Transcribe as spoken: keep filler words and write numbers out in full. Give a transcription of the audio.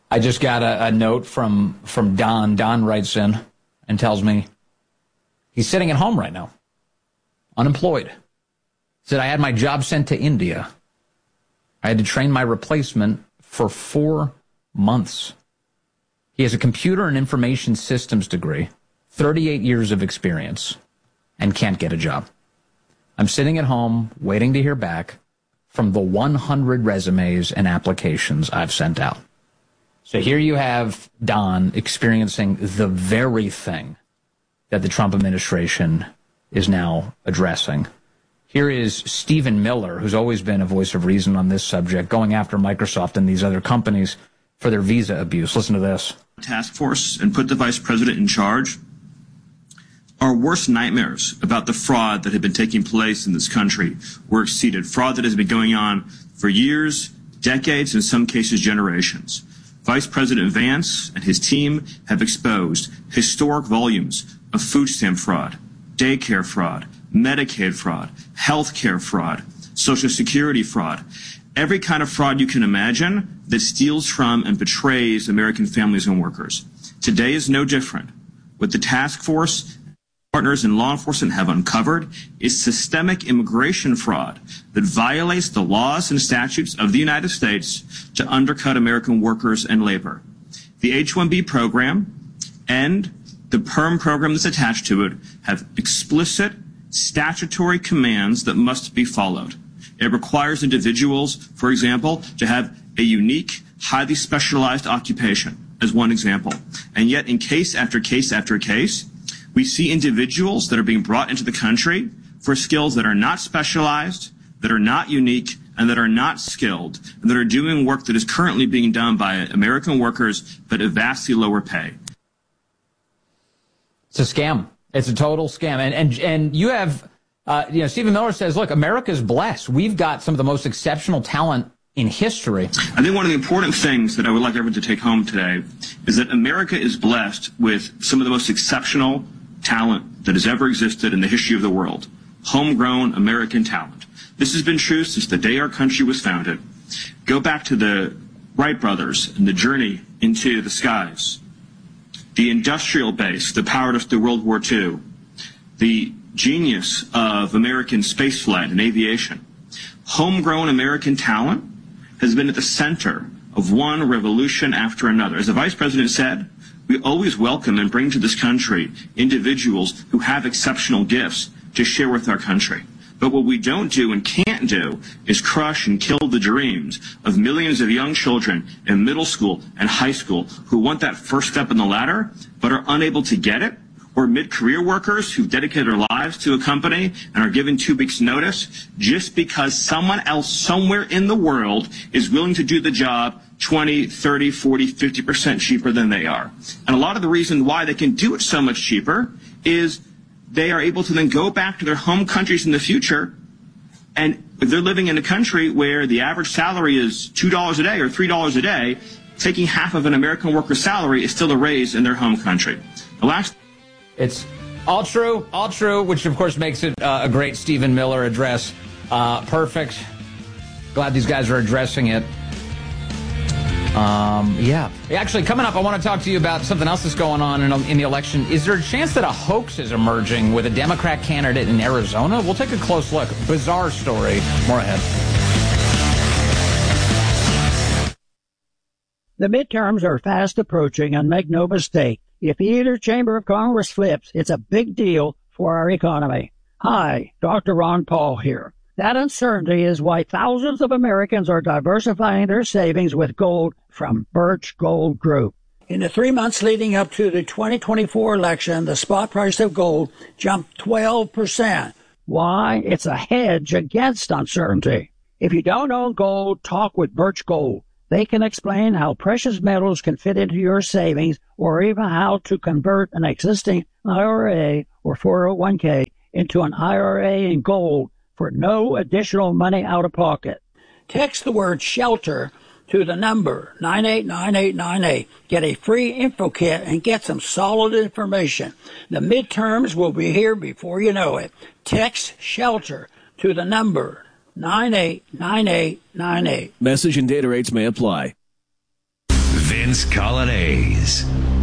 I just got a, a note from, from Don. Don writes in and tells me he's sitting at home right now, unemployed. Said, I had my job sent to India. I had to train my replacement for four months. He has a computer and information systems degree, thirty-eight years of experience, and can't get a job. I'm sitting at home waiting to hear back from the one hundred resumes and applications I've sent out. So here you have Don experiencing the very thing that the Trump administration is now addressing. Here is Stephen Miller, who's always been a voice of reason on this subject, going after Microsoft and these other companies for their visa abuse. Listen to this. Task force and put the vice president in charge. Our worst nightmares about the fraud that had been taking place in this country were exceeded. Fraud that has been going on for years, decades, in some cases generations. Vice President Vance and his team have exposed historic volumes of food stamp fraud, daycare fraud, Medicaid fraud, health care fraud, Social Security fraud, every kind of fraud you can imagine that steals from and betrays American families and workers. Today is no different. What the task force partners in law enforcement have uncovered is systemic immigration fraud that violates the laws and statutes of the United States to undercut American workers and labor. The H one B program and the PERM program that's attached to it have explicit statutory commands that must be followed. It requires individuals, for example, to have a unique, highly specialized occupation, as one example. And yet, in case after case after case, we see individuals that are being brought into the country for skills that are not specialized, that are not unique, and that are not skilled, and that are doing work that is currently being done by American workers, but at vastly lower pay. It's a scam. It's a total scam. And and and you have, uh, you know, Stephen Miller says, look, America's blessed. We've got some of the most exceptional talent in history. I think one of the important things that I would like everyone to take home today is that America is blessed with some of the most exceptional talent that has ever existed in the history of the world. Homegrown American talent. This has been true since the day our country was founded. Go back to the Wright brothers and the journey into the skies. The industrial base that powered us through World War Two, the genius of American spaceflight and aviation. Homegrown American talent has been at the center of one revolution after another. As the Vice President said, we always welcome and bring to this country individuals who have exceptional gifts to share with our country. But what we don't do and can't do is crush and kill the dreams of millions of young children in middle school and high school who want that first step in the ladder but are unable to get it, or mid-career workers who've dedicated their lives to a company and are given two weeks' notice just because someone else somewhere in the world is willing to do the job twenty, thirty, forty, fifty percent cheaper than they are. And a lot of the reason why they can do it so much cheaper is they are able to then go back to their home countries in the future, and if they're living in a country where the average salary is two dollars a day or three dollars a day, taking half of an American worker's salary is still a raise in their home country. The last It's all true, all true, which of course makes it uh, a great Stephen Miller address. Uh, perfect. Glad these guys are addressing it. Um, yeah. Actually, coming up, I want to talk to you about something else that's going on in, in the election. Is there a chance that a hoax is emerging with a Democrat candidate in Arizona? We'll take a close look. Bizarre story. More ahead. The midterms are fast approaching, and make no mistake, if either chamber of Congress flips, it's a big deal for our economy. Hi, Doctor Ron Paul here. That uncertainty is why thousands of Americans are diversifying their savings with gold from Birch Gold Group. In the three months leading up to the twenty twenty-four election, the spot price of gold jumped twelve percent. Why? It's a hedge against uncertainty. If you don't own gold, talk with Birch Gold. They can explain how precious metals can fit into your savings, or even how to convert an existing I R A or four oh one k into an I R A in gold for no additional money out of pocket. Text the word SHELTER to the number nine eight nine eight nine eight. Get a free info kit and get some solid information. The midterms will be here before you know it. Text SHELTER to the number nine eight nine eight nine eight. Message and data rates may apply. Vince Coglianese.